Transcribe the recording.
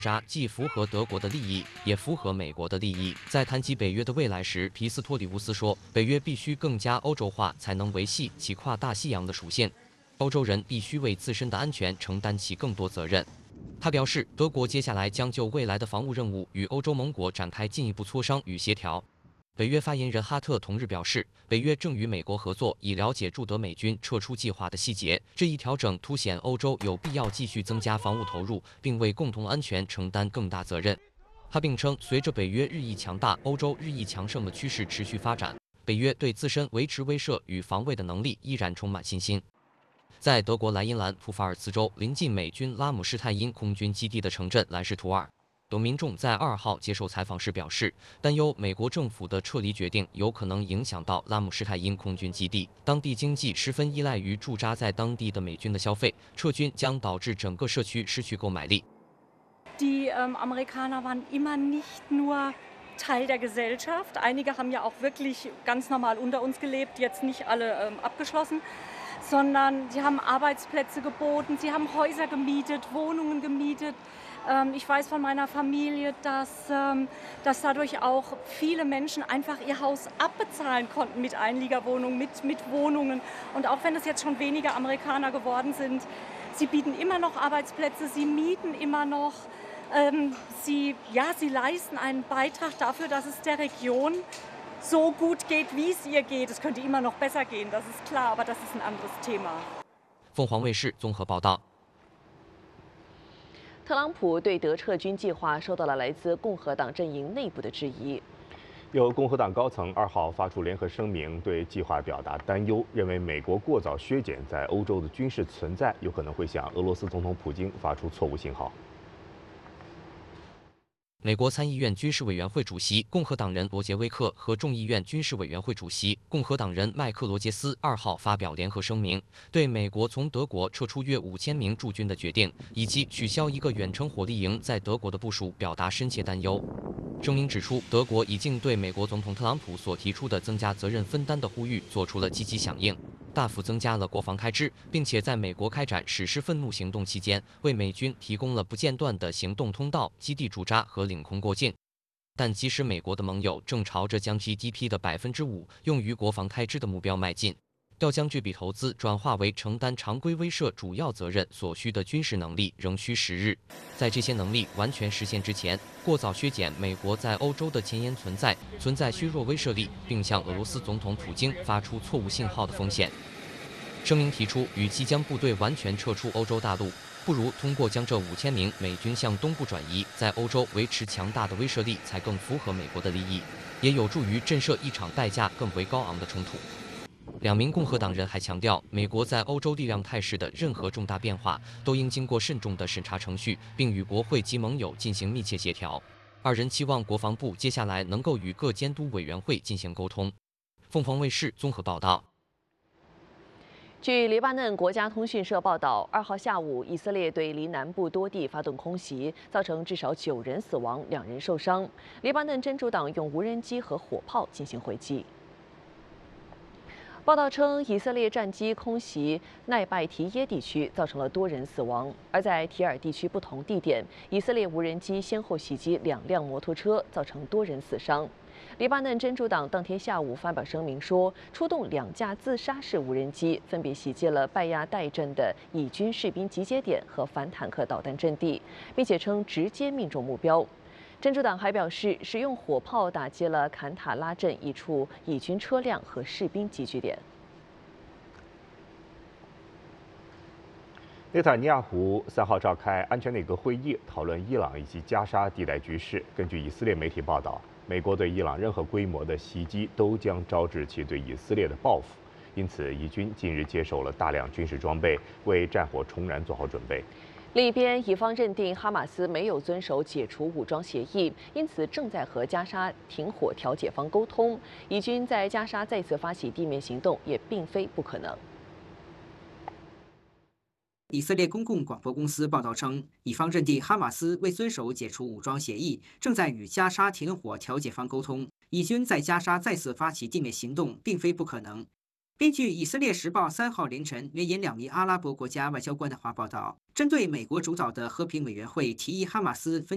扎既符合德国的利益，也符合美国的利益。在谈及北约的未来时，皮斯托里乌斯说，北约必须更加欧洲化，才能维系其跨大西洋的属性。欧洲人必须为自身的安全承担起更多责任。他表示，德国接下来将就未来的防务任务与欧洲盟国展开进一步磋商与协调。北约发言人哈特同日表示，北约正与美国合作，以了解驻德美军撤出计划的细节。这一调整凸显欧洲有必要继续增加防务投入，并为共同安全承担更大责任。他并称，随着北约日益强大、欧洲日益强盛的趋势持续发展，北约对自身维持威慑与防卫的能力依然充满信心。在德国莱茵兰普法尔茨州临近美军拉姆施泰因空军基地的城镇莱什图尔，有民众在2号接受采访时表示，担忧美国政府的撤离决定有可能影响到拉姆施泰因空军基地。当地经济十分依赖于驻扎在当地的美军的消费，撤军将导致整个社区失去购买力。 Die Amerikaner waren immer nicht nur Teil der Gesellschaft. Einige haben ja auch wirklich ganz normal unter uns gelebt, jetzt nicht alle abgeschlossen, sondern sie haben Arbeitsplätze geboten, sie haben Häuser gemietet, Wohnungen gemietet. Ich weiß von meiner Familie, dass dadurch auch viele Menschen einfach ihr Haus abbezahlen konnten mit Einliegerwohnungen, mit Wohnungen. Und auch wenn es jetzt schon weniger Amerikaner geworden sind, sie bieten immer noch Arbeitsplätze, sie mieten immer noch. Sie leisten einen Beitrag dafür, dass es der Region so gut geht, wie es ihr geht. Es könnte immer noch besser gehen, das ist klar, aber das ist ein anderes Thema. 凤凰卫视综合报道。 特朗普对德撤军计划受到了来自共和党阵营内部的质疑。 有共和党高层2号发出联合声明，对计划表达担忧，认为美国过早削减在欧洲的军事存在，有可能会向俄罗斯总统普京发出错误信号。 美国参议院军事委员会主席共和党人罗杰威克和众议院军事委员会主席共和党人麦克罗杰斯2号发表联合声明，对美国从德国撤出约5000名驻军的决定，以及取消一个远程火力营在德国的部署表达深切担忧。声明指出，德国已经对美国总统特朗普所提出的增加责任分担的呼吁做出了积极响应，大幅增加了国防开支，并且在美国开展史诗愤怒行动期间，为美军提供了不间断的行动通道、基地驻扎和领空过境。但即使美国的盟友正朝着将 GDP 的5%用于国防开支的目标迈进，要将这笔投资转化为承担常规威慑主要责任所需的军事能力，仍需时日。在这些能力完全实现之前，过早削减美国在欧洲的前沿存在削弱威慑力，并向俄罗斯总统普京发出错误信号的风险。声明提出，与其将部队完全撤出欧洲大陆，不如通过将这5000名美军向东部转移，在欧洲维持强大的威慑力，才更符合美国的利益，也有助于震慑一场代价更为高昂的冲突。2名共和党人还强调，美国在欧洲力量态势的任何重大变化都应经过慎重的审查程序，并与国会及盟友进行密切协调。2人期望国防部接下来能够与各监督委员会进行沟通。凤凰卫视综合报道。 据黎巴嫩国家通讯社报道，2号下午，以色列对黎南部多地发动空袭，造成至少9人死亡，2人受伤。黎巴嫩真主党用无人机和火炮进行回击。报道称，以色列战机空袭奈拜提耶地区，造成了多人死亡；而在提尔地区不同地点，以色列无人机先后袭击2辆摩托车，造成多人死伤。黎巴嫩真主党当天下午发表声明说，出动2架自杀式无人机，分别袭击了拜亚代镇的以军士兵集结点和反坦克导弹阵地，并且称直接命中目标。真主党还表示，使用火炮打击了坎塔拉镇一处以军车辆和士兵集聚点。 内塔尼亚胡3号召开安全内阁会议，讨论伊朗以及加沙地带局势。根据以色列媒体报道，美国对伊朗任何规模的袭击都将招致其对以色列的报复，因此以军近日接受了大量军事装备，为战火重燃做好准备。 另一边，以方认定哈马斯没有遵守解除武装协议，因此正在和加沙停火调解方沟通。以军在加沙再次发起地面行动也并非不可能。 以色列公共广播公司报道称，以方认定哈马斯未遵守解除武装协议，正在与加沙停火调解方沟通。以军在加沙再次发起地面行动并非不可能。根据《以色列时报》3号凌晨援引2名阿拉伯国家外交官的话报道，针对美国主导的和平委员会提议哈马斯分